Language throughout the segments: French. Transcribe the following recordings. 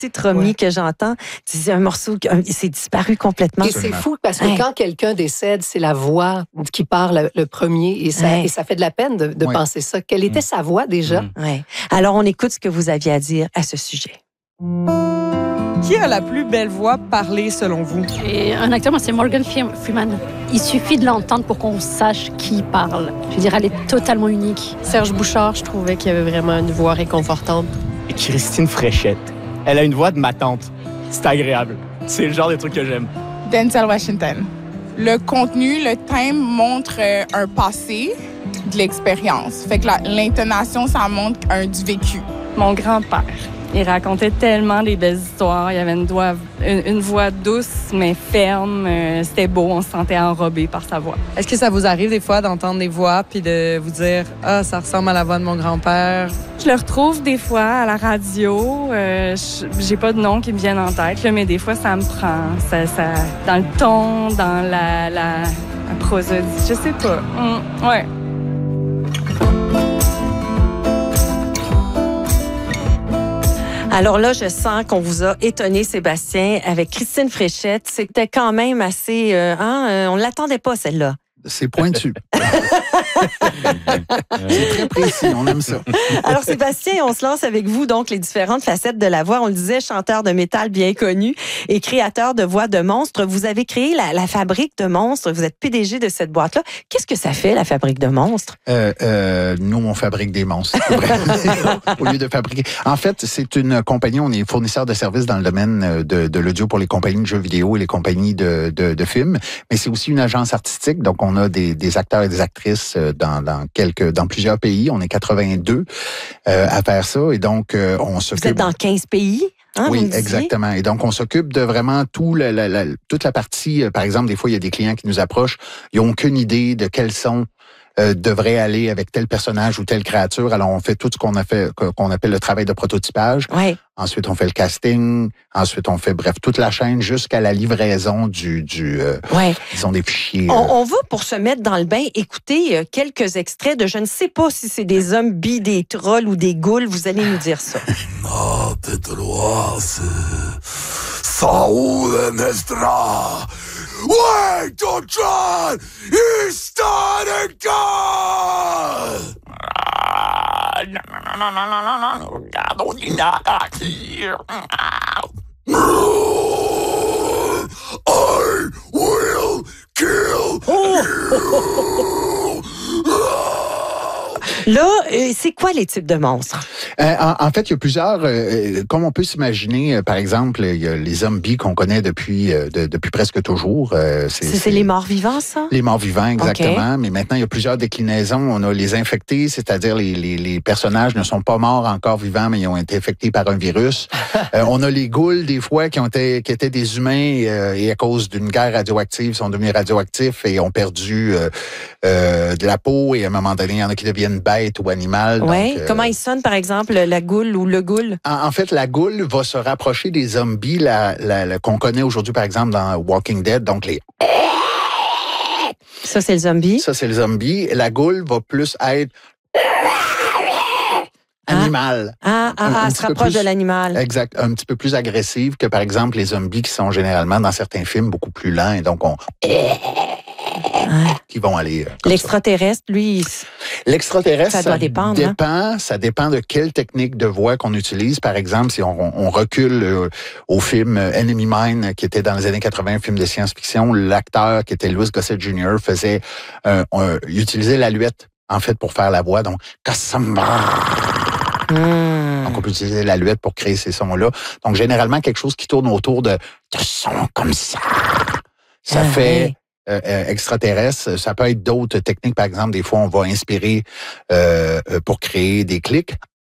titre que j'entends, c'est un morceau qui s'est disparu complètement. Et c'est fou parce que quand quelqu'un décède, c'est la voix qui parle le premier et ça fait de la peine de penser ça. Quelle était sa voix déjà? Alors, on écoute ce que vous aviez à dire à ce sujet. Qui a la plus belle voix parlée selon vous? Et un acteur, moi, c'est Morgan Freeman. Il suffit de l'entendre pour qu'on sache qui parle. Je veux dire, elle est totalement unique. Serge Bouchard, je trouvais qu'il avait vraiment une voix réconfortante. Et Christine Fréchette. Elle a une voix de ma tante. C'est agréable. C'est le genre de truc que j'aime. Denzel Washington. Le contenu, le thème montre un passé, de l'expérience. Fait que l'intonation, ça montre du vécu. Mon grand-père. Il racontait tellement des belles histoires. Il avait une voix douce, mais ferme. C'était beau, on se sentait enrobé par sa voix. Est-ce que ça vous arrive des fois d'entendre des voix puis de vous dire « Ah, ça ressemble à la voix de mon grand-père ». Je le retrouve des fois à la radio. J'ai pas de nom qui me viennent en tête, là, mais des fois, ça me prend. Dans le ton, dans la prosodie, je sais pas. Ouais. Alors là, je sens qu'on vous a étonné, Sébastien, avec Christine Fréchette. C'était quand même assez... on ne l'attendait pas, celle-là. C'est pointu. C'est très précis, on aime ça. Alors, Sébastien, on se lance avec vous, donc, les différentes facettes de la voix. On le disait, chanteur de métal bien connu et créateur de voix de monstres. Vous avez créé la Fabrique de monstres. Vous êtes PDG de cette boîte-là. Qu'est-ce que ça fait, la Fabrique de monstres? Nous, on fabrique des monstres. Au lieu de fabriquer. En fait, c'est une compagnie, on est fournisseur de services dans le domaine de l'audio pour les compagnies de jeux vidéo et les compagnies de films. Mais c'est aussi une agence artistique, donc on a des acteurs et des actrices dans plusieurs pays. On est 82 à faire ça. Et donc, on s'occupe... Vous êtes dans 15 pays? Oui, exactement. Et donc, on s'occupe de vraiment toute la partie... par exemple, des fois, il y a des clients qui nous approchent. Ils n'ont aucune idée de quels son devrait aller avec tel personnage ou telle créature. Alors, on fait tout ce qu'on appelle le travail de prototypage. Oui. Ensuite, on fait le casting. Ensuite, on fait, bref, toute la chaîne jusqu'à la livraison disons, des fichiers. On va, pour se mettre dans le bain, écouter quelques extraits de, je ne sais pas si c'est des zombies, des trolls ou des ghouls. Vous allez nous dire ça. Saúde nuestra. Wait to try. I will kill you. Là, c'est quoi les types de monstres? En fait, il y a plusieurs... comme on peut s'imaginer, par exemple, il y a les zombies qu'on connaît depuis presque toujours. C'est les morts vivants, ça? Les morts vivants, exactement. Okay. Mais maintenant, il y a plusieurs déclinaisons. On a les infectés, c'est-à-dire les personnages ne sont pas morts encore vivants, mais ils ont été infectés par un virus. On a les ghouls, des fois, qui étaient des humains et à cause d'une guerre radioactive, sont devenus radioactifs et ont perdu de la peau. Et à un moment donné, il y en a qui deviennent bêtes ou animales. Oui. Comment ils sonnent, par exemple, la goule ou le ghoul? En fait, la goule va se rapprocher des zombies qu'on connaît aujourd'hui, par exemple, dans Walking Dead. Donc, les... Ça, c'est le zombie? Ça, c'est le zombie. La goule va plus être... animal. Elle se rapproche de l'animal. Exact. Un petit peu plus agressive que, par exemple, les zombies qui sont généralement, dans certains films, beaucoup plus lents. Et donc, qui vont aller... L'extraterrestre, lui... L'extraterrestre, ça doit dépendre. Ça dépend de quelle technique de voix qu'on utilise. Par exemple, si on recule au film Enemy Mine, qui était dans les années 80, un film de science-fiction, l'acteur qui était Louis Gossett Jr. utilisait l'aluette, en fait, pour faire la voix. Donc, donc, on peut utiliser l'aluette pour créer ces sons-là. Donc, généralement, quelque chose qui tourne autour de sons comme ça. Ça fait... extraterrestre, ça peut être d'autres techniques. Par exemple, des fois, on va inspirer pour créer des clics.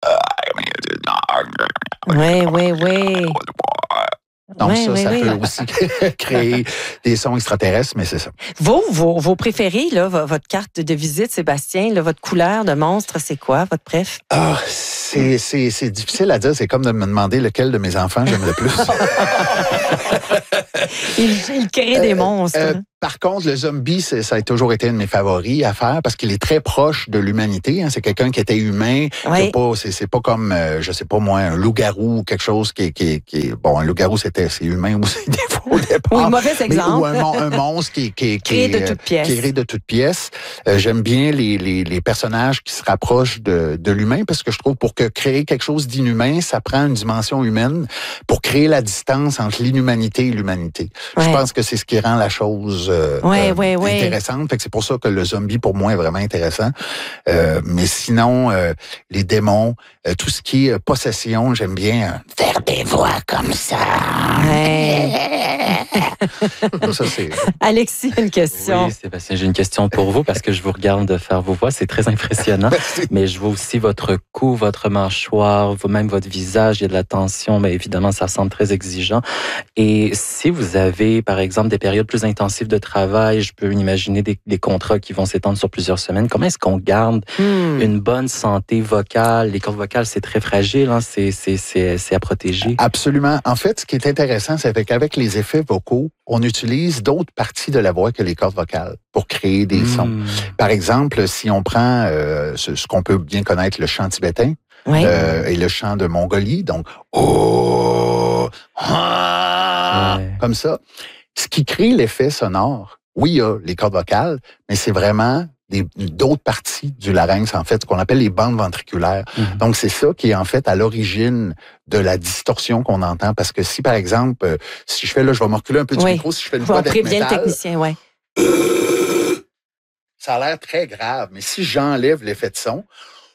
Oui. Donc ça peut aussi créer des sons extraterrestres, mais c'est ça. Vos préférés, là, votre carte de visite, Sébastien, là, votre couleur de monstre, c'est quoi, votre préf? C'est difficile à dire. C'est comme de me demander lequel de mes enfants j'aime le plus. Il crée des monstres. Par contre, le zombie, ça a toujours été un de mes favoris à faire parce qu'il est très proche de l'humanité. Hein. C'est quelqu'un qui était humain. Oui. C'est pas comme, je sais pas moi, un loup-garou ou quelque chose qui est... Bon, un loup-garou, c'est humain aussi, des fois, au départ. Oui, mauvais exemple. Ou un monstre qui est créé de toutes pièces. Qui est créé de toutes pièces. J'aime bien les personnages qui se rapprochent de l'humain parce que je trouve pour que créer quelque chose d'inhumain, ça prend une dimension humaine pour créer la distance entre l'inhumanité et l'humanité. Ouais. Je pense que c'est ce qui rend la chose intéressante. Fait que c'est pour ça que le zombie, pour moi, est vraiment intéressant. Mais sinon, les démons, tout ce qui est possession, j'aime bien faire des voix comme ça. Ouais. Ça, c'est... Alexis, une question. Oui, Sébastien, j'ai une question pour vous parce que je vous regarde faire vos voix. C'est très impressionnant. Mais je vois aussi votre cou, votre mâchoire, même votre visage. Il y a de la tension, mais évidemment, ça semble très exigeant. Et si vous avez, par exemple, des périodes plus intensives de travail, je peux imaginer des contrats qui vont s'étendre sur plusieurs semaines. Comment est-ce qu'on garde une bonne santé vocale? Les cordes vocales, c'est très fragile, hein? C'est à protéger. Absolument. En fait, ce qui est intéressant, c'est qu'avec les effets vocaux, on utilise d'autres parties de la voix que les cordes vocales pour créer des sons. Par exemple, si on prend ce qu'on peut bien connaître, le chant tibétain, et le chant de Mongolie, donc comme ça. Ce qui crée l'effet sonore, oui, il y a les cordes vocales, mais c'est vraiment d'autres parties du larynx, en fait, ce qu'on appelle les bandes ventriculaires. Donc, c'est ça qui est, en fait, à l'origine de la distorsion qu'on entend. Parce que si, par exemple, si je fais, là, je vais me reculer un peu du micro, si je fais une voix death metal, le technicien, ça a l'air très grave. Mais si j'enlève l'effet de son,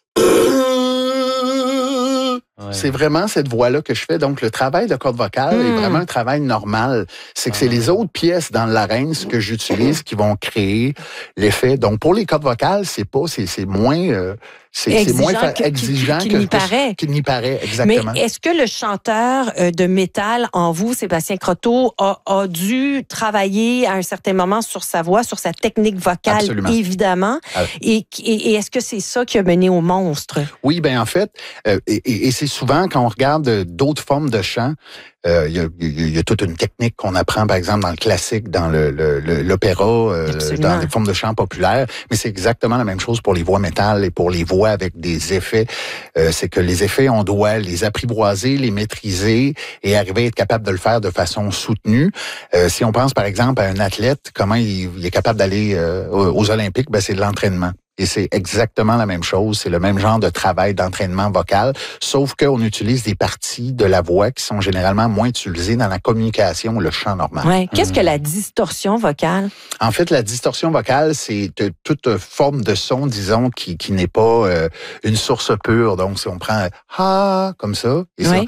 c'est vraiment cette voix-là que je fais. Donc, le travail de corde vocale est vraiment un travail normal. C'est que c'est les autres pièces dans le larynx que j'utilise qui vont créer l'effet. Donc, pour les cordes vocales, c'est moins... c'est moins exigeant qu'il n'y paraît. Qu'il n'y paraît, exactement. Mais est-ce que le chanteur de métal en vous, Sébastien Croteau, a dû travailler à un certain moment sur sa voix, sur sa technique vocale, Absolument. Évidemment? Et est-ce que c'est ça qui a mené au monstre? Oui, ben en fait, et c'est souvent quand on regarde d'autres formes de chant, il y a toute une technique qu'on apprend, par exemple, dans le classique, dans l'opéra, dans les formes de chant populaires. Mais c'est exactement la même chose pour les voix métal et pour les voix avec des effets. C'est que les effets, on doit les apprivoiser, les maîtriser et arriver à être capable de le faire de façon soutenue. Si on pense, par exemple, à un athlète, comment il est capable d'aller aux Olympiques, ben c'est de l'entraînement. Et c'est exactement la même chose. C'est le même genre de travail d'entraînement vocal, sauf qu'on utilise des parties de la voix qui sont généralement moins utilisées dans la communication ou le chant normal. Ouais. Qu'est-ce que la distorsion vocale? En fait, la distorsion vocale, c'est toute forme de son, disons, qui n'est pas une source pure. Donc, si on prend comme ça, et ça,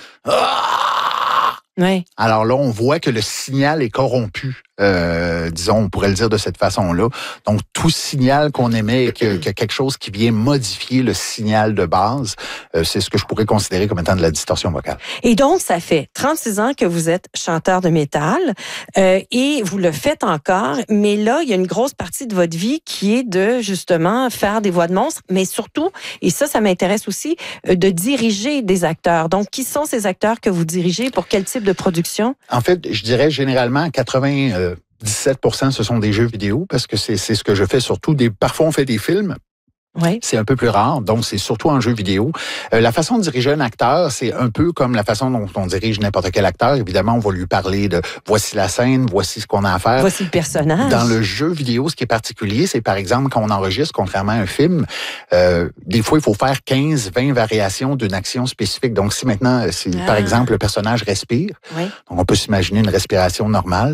oui. Alors là, on voit que le signal est corrompu. Disons, on pourrait le dire de cette façon-là. Donc, tout signal qu'on émet, qu'il y a quelque chose qui vient modifier le signal de base, c'est ce que je pourrais considérer comme étant de la distorsion vocale. Et donc, ça fait 36 ans que vous êtes chanteur de métal et vous le faites encore, mais là, il y a une grosse partie de votre vie qui est de, justement, faire des voix de monstres, mais surtout, et ça m'intéresse aussi, de diriger des acteurs. Donc, qui sont ces acteurs que vous dirigez? Pour quel type de production? En fait, je dirais généralement 97%, ce sont des jeux vidéo parce que c'est ce que je fais surtout. Parfois, on fait des films. Oui. C'est un peu plus rare, donc c'est surtout en jeu vidéo. La façon de diriger un acteur, c'est un peu comme la façon dont on dirige n'importe quel acteur. Évidemment, on va lui parler de voici la scène, voici ce qu'on a à faire. Voici le personnage. Dans le jeu vidéo, ce qui est particulier, c'est par exemple quand on enregistre, contrairement à un film, des fois, il faut faire 15, 20 variations d'une action spécifique. Donc, si maintenant, par exemple, le personnage respire, donc on peut s'imaginer une respiration normale.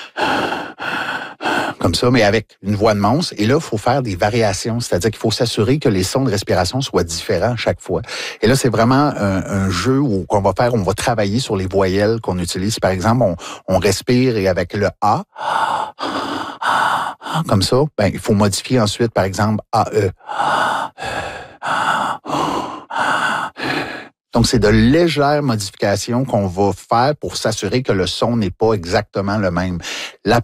Comme ça, mais avec une voix de monstre. Et là, il faut faire des variations, c'est-à-dire qu'il faut s'assurer que les sons de respiration soient différents chaque fois. Et là, c'est vraiment un jeu où on va travailler sur les voyelles qu'on utilise. Par exemple, on respire et avec le A, comme ça, ben, il faut modifier ensuite, par exemple, AE. Donc, c'est de légères modifications qu'on va faire pour s'assurer que le son n'est pas exactement le même. La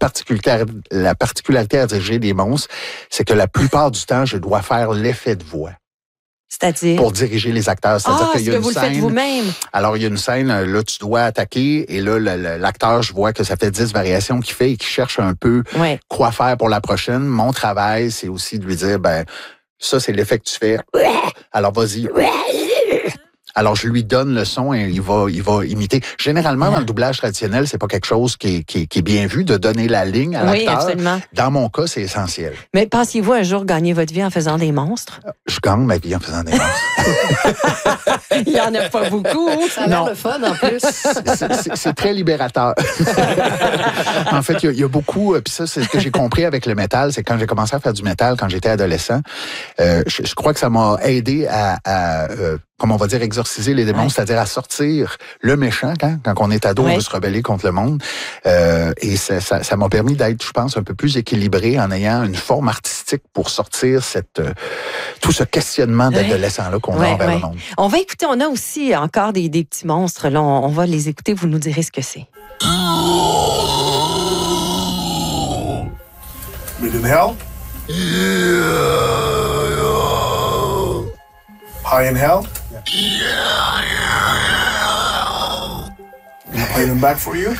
particularité à diriger des monstres, c'est que la plupart du temps, je dois faire l'effet de voix. C'est-à-dire? Pour diriger les acteurs. C'est-à-dire qu'il y a que une vous scène. le faites vous-même. Alors, il y a une scène, là, tu dois attaquer, et là, l'acteur, je vois que ça fait 10 variations qu'il fait et qu'il cherche un peu quoi faire pour la prochaine. Mon travail, c'est aussi de lui dire, ça, c'est l'effet que tu fais. Alors, vas-y. Alors, je lui donne le son et il va imiter. Généralement, dans le doublage traditionnel, c'est pas quelque chose qui est bien vu, de donner la ligne à l'acteur. Oui, absolument. Dans mon cas, c'est essentiel. Mais pensiez-vous un jour gagner votre vie en faisant des monstres? Je gagne ma vie en faisant des monstres. Il n'y en a pas beaucoup. Ça a l'air le fun, en plus. C'est très libérateur. En fait, il y a beaucoup, puis ça, c'est ce que j'ai compris avec le métal, c'est quand j'ai commencé à faire du métal, quand j'étais adolescent, je crois que ça m'a aidé à comme on va dire, exorciser les démons, c'est-à-dire à sortir le méchant quand on est ado, on veut se rebeller contre le monde. Et ça m'a permis d'être, je pense, un peu plus équilibré en ayant une forme artistique pour sortir tout ce questionnement d'adolescent-là qu'on a envers le monde. On va écouter, on a aussi encore des petits monstres. Là, on va les écouter, vous nous direz ce que c'est. Mid inhale. High inhale. Can I play them back for you?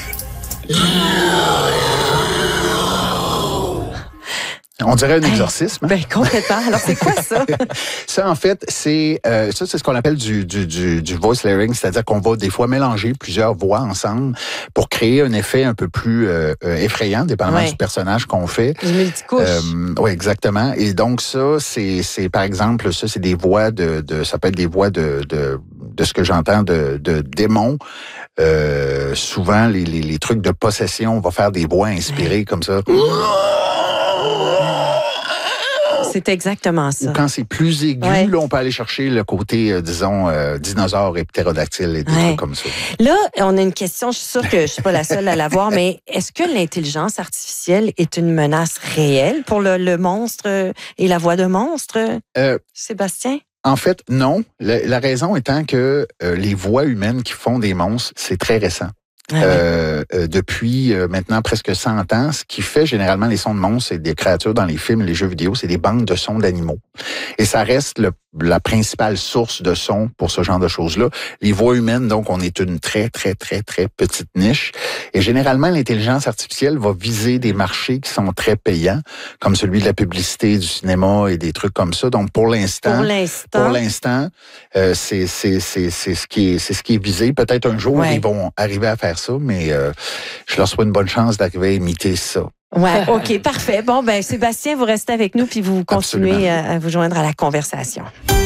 On dirait un exorcisme. Complètement. Alors, c'est quoi ça? Ça, en fait, c'est ce qu'on appelle du voice layering, c'est-à-dire qu'on va des fois mélanger plusieurs voix ensemble pour créer un effet un peu plus effrayant, dépendamment du personnage qu'on fait. Du multicouche. Oui, exactement. Et donc ça, c'est par exemple, ça, c'est des voix ça peut être des voix de ce que j'entends de démons. Souvent, les trucs de possession, on va faire des voix inspirées comme ça. C'est exactement ça. Ou quand c'est plus aigu, là, on peut aller chercher le côté, disons, dinosaure et ptérodactyle et des trucs comme ça. Là, on a une question, je suis sûre que je suis pas la seule à l'avoir, mais est-ce que l'intelligence artificielle est une menace réelle pour le monstre et la voix de monstre, Sébastien? En fait, non. La raison étant que les voix humaines qui font des monstres, c'est très récent. Depuis maintenant presque 100 ans, ce qui fait généralement les sons de monstres et des créatures dans les films et les jeux vidéo, c'est des banques de sons d'animaux. Et ça reste la principale source de son pour ce genre de choses-là. Les voix humaines, donc, on est une très, très, très, très petite niche. Et généralement, l'intelligence artificielle va viser des marchés qui sont très payants, comme celui de la publicité, du cinéma et des trucs comme ça. Donc, pour l'instant, c'est ce qui est visé. Peut-être un jour, ils vont arriver à faire ça, mais je leur souhaite une bonne chance d'arriver à imiter ça. Ouais, OK, parfait. Bon, Sébastien, vous restez avec nous puis vous continuez à vous joindre à la conversation.